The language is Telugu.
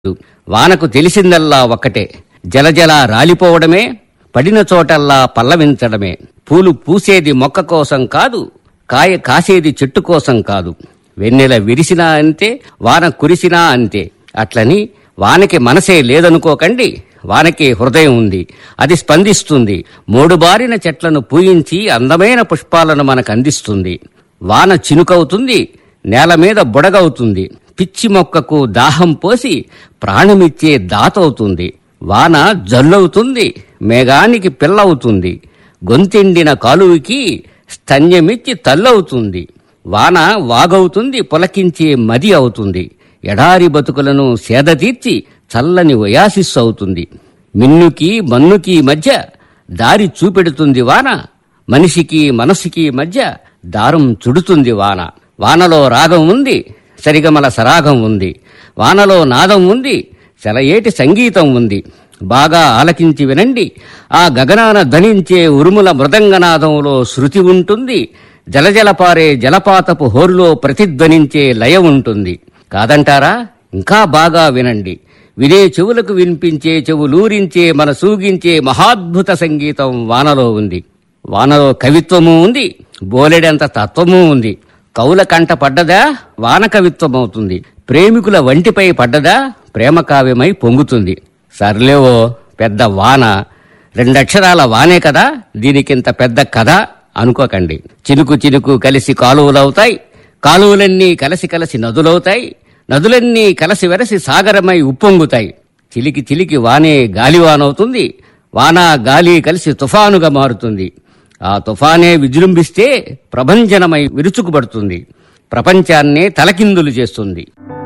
వానకు తెలిసిందల్లా ఒక్కటే, జలజల రాలిపోవడమే, పడిన చోటల్లా పల్లవించడమే. పూలు పూసేది మొక్క కోసం కాదు, కాయ కాసేది చెట్టు కోసం కాదు. వెన్నెల విరిసినా అంతే, వాన కురిసినా అంతే. అట్లని వానకి మనసే లేదనుకోకండి. వానకి హృదయం ఉంది, అది స్పందిస్తుంది. మూడుబారిన చెట్లను పూయించి అందమైన పుష్పాలను మనకు అందిస్తుంది. వాన చినుకవుతుంది, నేల మీద బుడగవుతుంది. పిచ్చి మొక్కకు దాహం పోసి ప్రాణమిచ్చే దాతవుతుంది. వాన జల్లవుతుంది, మేఘానికి పిల్లవుతుంది. గొంతెండిన కాలువకి స్తన్యమిచ్చి తల్లవుతుంది. వాన వాగవుతుంది, పులకించే మది అవుతుంది. ఎడారి బతుకులను సేదతీర్చి చల్లని ఒయాసిస్ అవుతుంది. మిన్నుకి మన్నుకి మధ్య దారి చూపెడుతుంది వాన. మనిషికి మనసుకి మధ్య దారం చుడుతుంది వాన. వానలో రాగం ఉంది, సరిగమల సరాగం ఉంది. వానలో నాదం ఉంది, సెలయేటి సంగీతం ఉంది. బాగా ఆలకించి వినండి, ఆ గగనాన ధ్వనించే ఉరుముల మృదంగనాదంలో శృతి ఉంటుంది. జలజలపారే జలపాతపు హోరులో ప్రతిధ్వనించే లయ ఉంటుంది. కాదంటారా? ఇంకా బాగా వినండి. వినే చెవులకు వినిపించే, చెవులూరించే, మనసూగించే మహాద్భుత సంగీతం వానలో ఉంది. వానలో కవిత్వము ఉంది, బోలెడంత తత్వము ఉంది. కవుల కంట పడ్డదా వాన కవిత్వమవుతుంది. ప్రేమికుల వంటిపై పడ్డదా ప్రేమ కావ్యమై పొంగుతుంది. సర్లేవో పెద్ద వాన, రెండక్షరాల వానే కదా, దీనికింత పెద్ద కథ అనుకోకండి. చినుకు చినుకు కలిసి కాలువలవుతాయి, కాలువలన్నీ కలసి కలసి నదులవుతాయి, నదులన్నీ కలసి వెరసి సాగరమై ఉప్పొంగుతాయి. చిలికి చిలికి వానే గాలివానవుతుంది, వాన గాలి కలిసి తుఫానుగా మారుతుంది. ఆ తుఫానే విజృంభిస్తే ప్రభంజనమై విరుచుకుపడుతుంది, ప్రపంచాన్నే తలకిందులు చేస్తుంది.